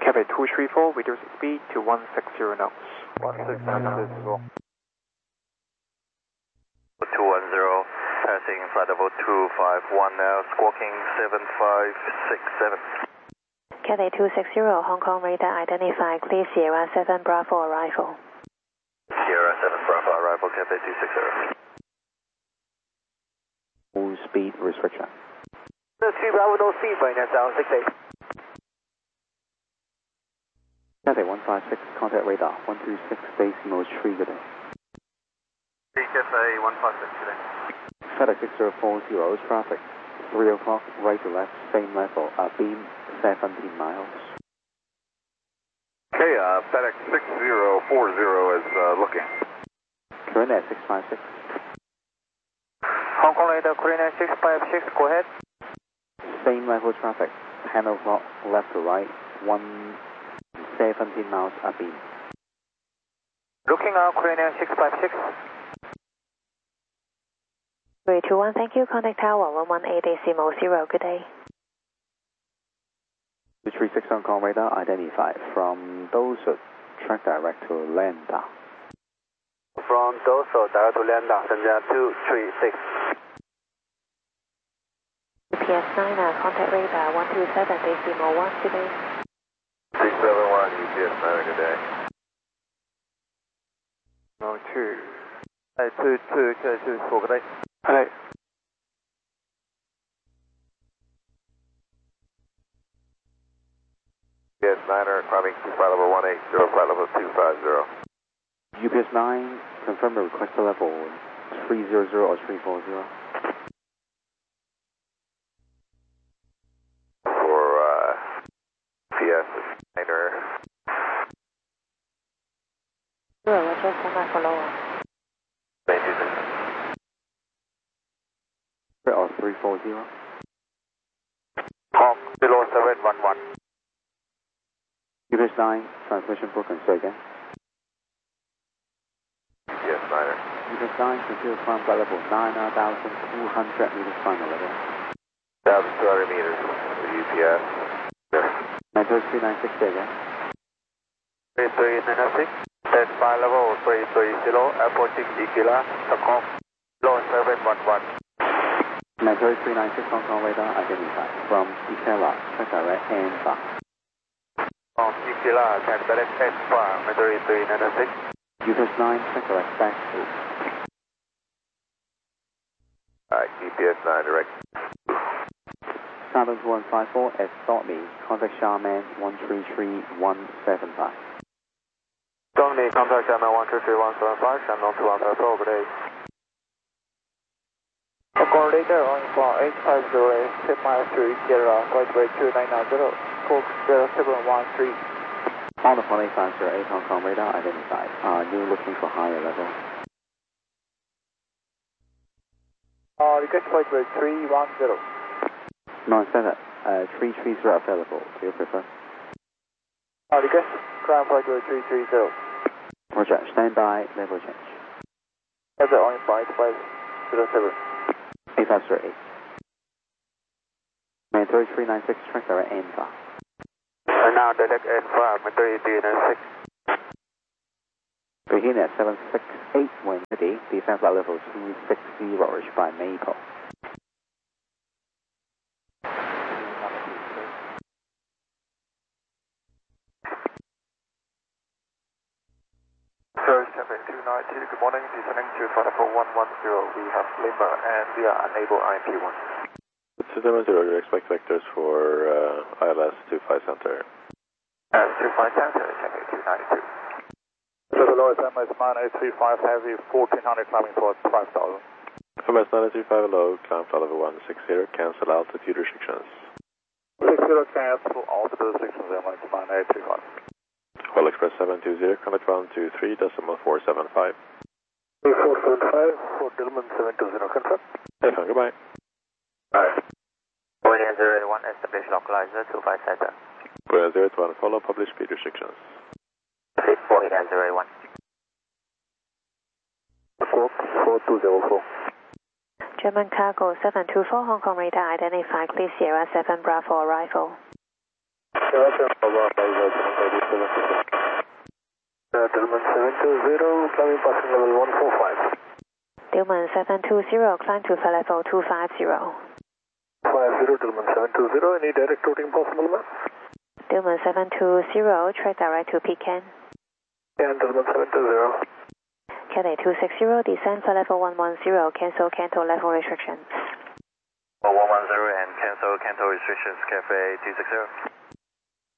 Cathay 234, reduce speed to 160 knots. 160. 210, passing flight level 251 now, squawking 7567. Cathay 260, Hong Kong radar identified, clear Sierra 7 Bravo arrival. Sierra 7 Bravo arrival, Cathay 260. Full speed restriction. 2 Bravo, no speed, right now, down 68. Cathay 156, contact radar 126.3 good day. Cathay 156 today. FedEx 6040, traffic 3 o'clock, right to left, same level, beam 17 miles. Okay, FedEx 6040 is looking. Current at 656. Hong Kong radar, Korean 656, go ahead. Same level traffic, 10 o'clock, left to right, 117 miles beam. Looking out, Korean 656. 321, thank you. Contact tower 118.0, good day. 236 Hong Kong radar identified from Dorsett, track direct to Landa. From Dorsett, direct to Landa, Shenzhen 236. UPS 9, contact radar 127.1, good day. 671, UPS 9, good day. No, 2. 224, good day. Hello. UPS 9er, climbing to flight level 180, flight level 250. UPS 9, confirm the request level 300 or 340. For UPS 9er. Roger, stand by for lower. Thank you, sir. Or 340. Hong below 711. UPS 9, transmission broken, say again. UPS 9er. UPS 9, continue climb by level 9,200 meters final level. 1,200 meters for UPS. 93396, say again. 3396, stand by level 330, approaching Ikila, Stockholm, below 711. 93396 Hong Kong radar identified from Ikela, track direct and back. From Ikila, can direct and far, 3396. UPS 9, track direct back to. UPS 9 direct. Silence 154 at Stormy, contact Charman 133175. Stormy, contact Charman 133175, Shandong 2154, good day. Coordinator on flight 850, 10 miles to Sierra, flight rate 2990, code 0713. On the 18508 Hong Kong radar identified. Are you looking for higher level? Request flight rate 310. No, standard. 330 available. Do you prefer? Request ground flight rate 330. Roger. Stand by. Level change. That's on flight 507. 8508. 93396 track direct and far. Now direct and far, 3396. Begin at 768 wind ready. Descend flight level 260 reached by Maple. First, Cathay 292, good morning, descending to flight level 110. We have Lima and we are unable IMP1. 270, you expect vectors for ILS 25 center. 25 center, Cathay 292. So the lowest MS 9835 heavy, 1400 climbing towards 5000. MS 935 low, climb flight level 160, cancel altitude restrictions. 60 cancel altitude restrictions, MS 9835. Hull Express 720, contact 123.475. 475 for Dillman 720, confirm. Yes, goodbye. Alright. Korean 081, establish localizer 25 center. Korean 081, follow published speed restrictions. 081. 4204. German cargo 724, Hong Kong radar identified, clear Sierra 7 Bravo arrival. Delman 720, climbing passing level 145. Delman 720, climb to flight level 250. 50, Delman 720, any direct routing possible, ma'am? Delman 720, track direct to Pecan. And Delman 720. Cathay 260, descend flight level 110, cancel Canto level restrictions. 110 and cancel Canto restrictions, Cafe 260.